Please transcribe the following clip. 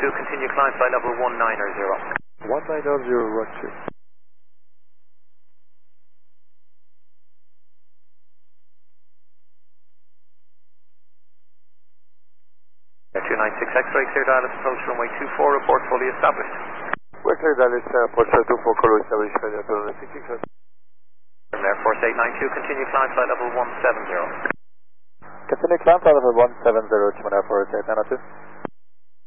continue climb flight level 190. 190, roger. 296 X-ray, clear Dallas, approach runway 24, report fully established. We're clear Dallas, approach 24, color established, Air Force 892, continue climb flight level 170. Continue climb flight level 170, Air Force 892.